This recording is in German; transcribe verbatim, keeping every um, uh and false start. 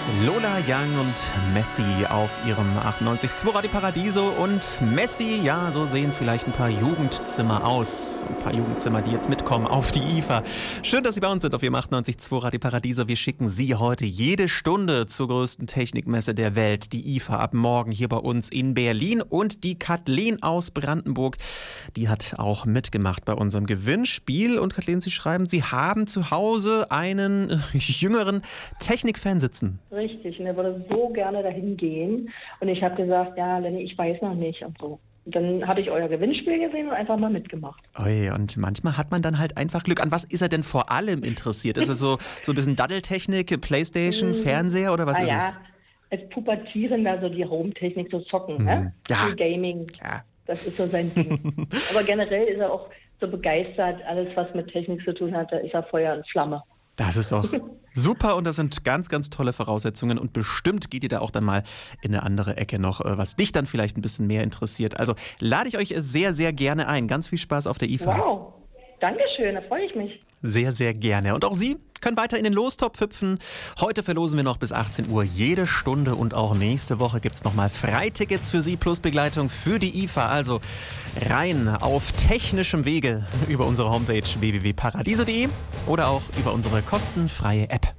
Lola Young und Messi auf ihrem achtundneunzig Komma zwei Radio Paradiso. Und Messi, ja, so sehen vielleicht ein paar Jugendzimmer aus. Ein paar Jugendzimmer, die jetzt mitkommen auf die I F A. Schön, dass Sie bei uns sind auf Ihrem achtundneunzig Komma zwei Radio Paradiso. Wir schicken Sie heute jede Stunde zur größten Technikmesse der Welt, die I F A, ab morgen hier bei uns in Berlin. Und die Kathleen aus Brandenburg, die hat auch mitgemacht bei unserem Gewinnspiel. Und Kathleen, Sie schreiben, Sie haben zu Hause einen jüngeren Technikfan sitzen. Richtig, und er würde so gerne dahin gehen. Und ich habe gesagt, ja, Lenny, ich weiß noch nicht und so. Und dann habe ich euer Gewinnspiel gesehen und einfach mal mitgemacht. Ui, und manchmal hat man dann halt einfach Glück. An was ist er denn vor allem interessiert? Ist es so, so ein bisschen Daddeltechnik, Playstation, Fernseher oder was ah, ist ja. es? Als Pubertierender so die Home-Technik, so zocken, hm. ne? Ja. Viel Gaming, Ja. Das ist so sein Ding. Aber generell ist er auch so begeistert, alles was mit Technik zu tun hat, da ist er Feuer und Flamme. Das ist doch super und das sind ganz, ganz tolle Voraussetzungen und bestimmt geht ihr da auch dann mal in eine andere Ecke noch, was dich dann vielleicht ein bisschen mehr interessiert. Also lade ich euch sehr, sehr gerne ein. Ganz viel Spaß auf der I F A. Wow, Dankeschön, da freue ich mich. Sehr, sehr gerne. Und auch Sie können weiter in den Lostopf hüpfen. Heute verlosen wir noch bis achtzehn Uhr jede Stunde und auch nächste Woche gibt es nochmal Freitickets für Sie plus Begleitung für die I F A. Also rein auf technischem Wege über unsere Homepage w w w punkt paradiso punkt de oder auch über unsere kostenfreie App.